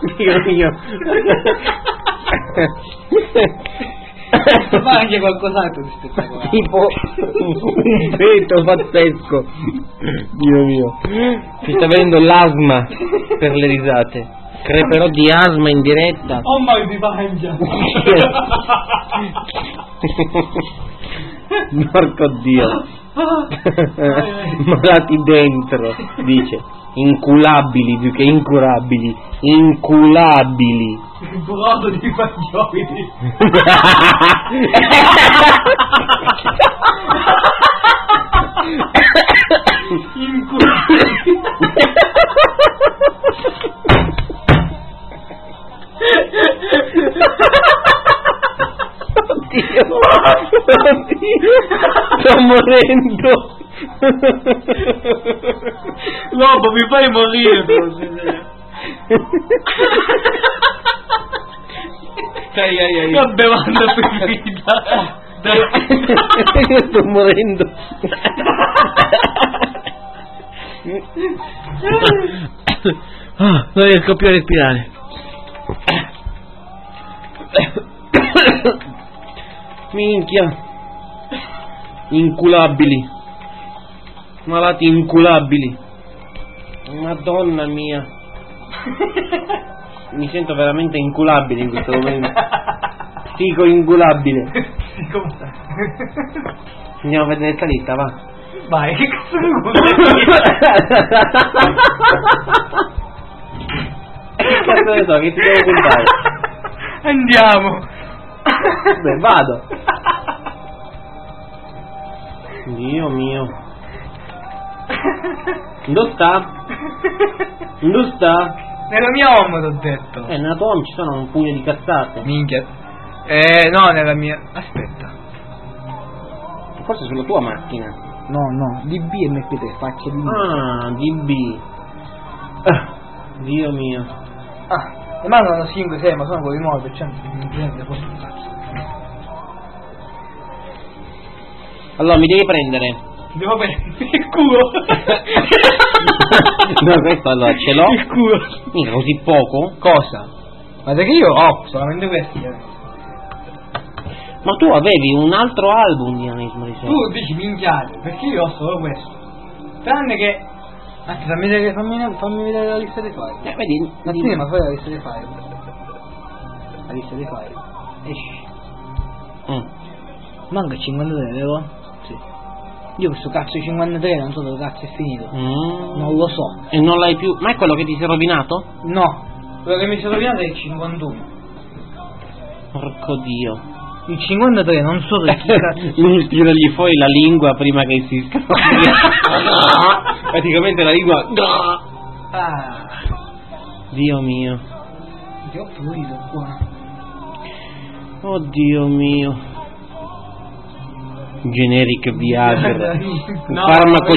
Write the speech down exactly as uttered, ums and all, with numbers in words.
Dio mio. Ma anche qualcos'altro di spettacolare. Tipo un feto pazzesco. Dio mio. Mi sta venendo l'asma per le risate. Creperò di asma in diretta. Oh my di mangia. Porco Dio. Malati dentro, dice. Inculabili più che incurabili. Inculabili. Il brodo di fagioli. Inculabili. Oddio, oddio, sto morendo. Lobo, mi fai morire. Ai, ai, ai. La bevanda preferita. Io sto morendo. Ah, non riesco più a respirare. Minchia. Inculabili. Malati inculabili. Madonna mia. Mi sento veramente inculabile in questo momento. Fico inculabile. Andiamo a vedere sta lista, va. Vai, che cazzo Che cazzo ne so, che ti devo contare? Andiamo. Beh, vado. Dio mio. Dove sta? Dove sta? Nella mia home t'ho detto. Eh, nella tua home ci sono un pugno di cazzate. Minchia. Eh, no, nella mia... Aspetta. Forse sulla tua macchina. No, no, D B e M P tre, faccia di Ah, D B. Ah, Dio mio. Ah, le mandano cinque sei, ma sono quelli nuovi, perciò non prende questo cazzo. Allora, mi devi prendere. Devo prendere il culo. No, questo allora ce l'ho. Il culo. Mica così poco. Cosa? Guarda che io ho solamente questi. Eh. Ma tu avevi un altro album di Anismo di Sera. Tu dici minchiate, perché io ho solo questo. Tranne che... Anzi, fammi vedere, fammi, fammi vedere la lista dei file. Eh, vedi. Mattino, ma fai la lista dei file. La lista dei file. Esci. Mm. Manca cinquantatré, vero? Sì. Io questo cazzo di cinquantatré non so dove cazzo è finito. Mm. Non lo so. E non l'hai più. Ma è quello che ti si è rovinato? No. Quello che mi si è rovinato è il cinquantuno. Porco Dio. Il cinquantatré non so da chi cazzo. Tiragli fuori la lingua prima che si scappi. Praticamente la lingua. Ah. Dio mio. Ti ho pulito qua. Oddio mio. Generic Viagra. No, Farmaco